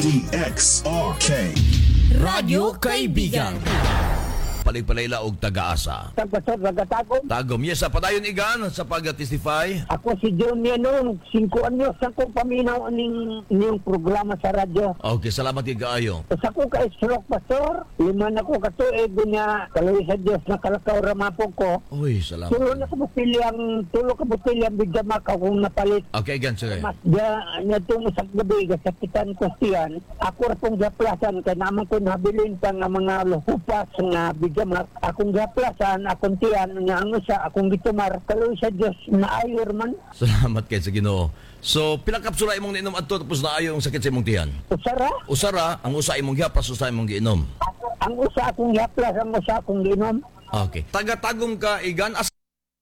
DXRK Radyo Kaibigan. Paligpalayla og taga-asa. Pastor Ragatagom. Tagom, yes, padayon igan sa pag-testify. Ako si John Yanong, 5 anyos akong paminaw ning programa sa radyo. Okay, salamat kaayo. Sa ko ka stroke pastor, 5 na ko katuig niya, kaloy sa Dios na kalakaw ramapog ko. Uy, salamat. Tulo ka botilyang bigyamak akong napalit. Okay, gan sir. Mas niya itong isang gabi, kasakitan ko siyan. Ako rapong gaplasan, kaya naman ko nabilin pa nga mga luhupas nga bigyamak. Akong gaplasan, akong tiyan, nga ano sa akong gitumar. Kaloy sa Diyos, naayor man. Salamat kay sa Ginoo. So, pila kapsula imong niinom adto tapos naayo ang sakit sa imong tiyan? Usara, Usara, ang usa imong gihapas, usa imong giinom. ang usa akong gaplas, ang usa akong ginom. Okay. Taga-tagom ka igan asa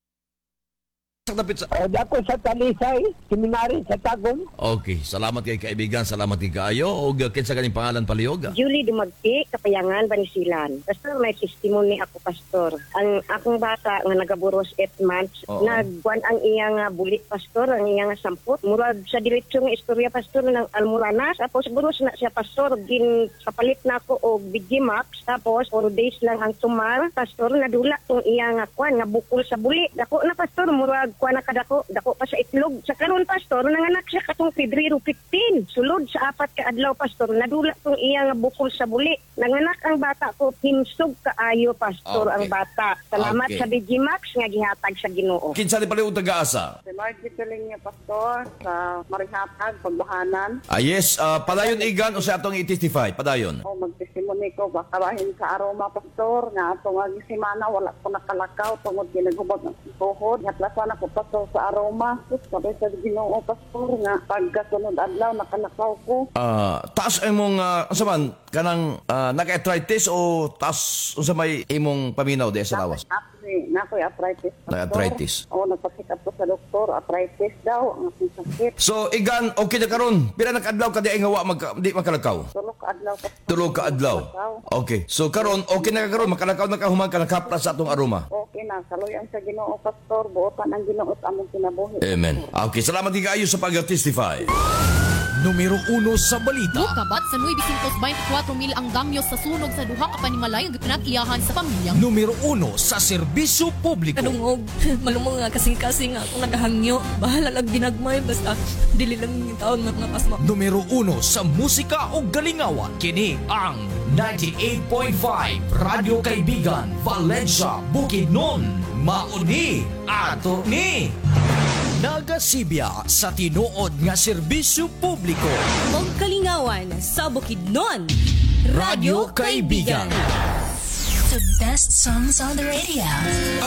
dapit sa. Ako sa Talisay, seminary sa Tagum. Okay, salamat kay kaibigan, salamat kay kaayo og kinsa kaning pangalan palihog? Julie Dumagti, Kapayangan, Banisilan. Pastor, may testimony ako, Pastor. Ang akong bata nga nagaburos 8 months, Oo. nagkuan ang iyang bulit, Pastor, ang iyang sampot. Murag sa diretso nga istorya, Pastor, ng Almoranas. Tapos buros na siya, Pastor, kapalit na ako og Bigimax. Tapos 4 days lang ang tumar. Pastor, nadula tong iyang kuan nga bukol sa buli. Dako na, Pastor, murag kuan na kadako, dako pa sa itlog. Sa karon, Pastor, nanganak siya katong Pebrero 15. Sulod sa 4 ka adlaw, Pastor, nadula tong iyang bukol sa buli. Nanganak ang bata ko, himsog kaayo, Pastor, Okay. ang bata. Salamat Okay. sa Bigimax nga gihatag sa Ginoo. Kinsa ni palihog taga-asa? Si Margie Tuling niya, Pastor, sa Marihatag, Pagbahanan. Yes, padayon igan o sa atong i-testify, padayon. O magtestimony ko, baka bahin sa aroma, Pastor, nga atong agi simana, wala ko nakalakaw, tungod ginagubot ng tuhod. Hatlasan ako, Pastor, sa aroma. Sus, sabay sa Ginoo, Pastor, nga pagkasunod adlaw, nakalakaw ko. Taas imong unsa man kanang naka-arthritis o taas unsa may imong paminaw di sa lawas? Nakoy arthritis, Pastor. Na-arthritis. O, nagpacheck up ko sa doktor, arthritis daw, ang aking sakit. So igan okay na karon. Pila na kadlaw ka di ay nga wa di makalakaw? Tulog ka adlaw, Pastor. Tulo ka adlaw. Okay. So karon okay na ka karon makalakaw na ka human ka nakapras sa atong aroma. Okay na, kaluyan sa Ginoo, Pastor, buotan ang Ginoo sa among kinabuhi. Amen. Okay, salamat kaayo sa pag-testify. Numero 1 sa balita. Kabat sa 924,000 ang damyo sa sunog sa duha ka panimalay nga pinag-iyahan sa pamilya. Numero 1 sa serbisyo publiko. Kadungog, malumong nga kasing-kasing nga akong nagahangyo. Bahala lang ginagmay, basta dili lang yung taon matnapas mo. Numero 1 sa musika o galingawan. Kini ang 98.5 Radyo Kaibigan, Valencia, Bukidnon. Mauni ato ni Nagasibya sa tinuod nga serbisyo publiko. Mong kalingawan sa Bukidnon. Radyo Kaibigan. The best songs on the radio.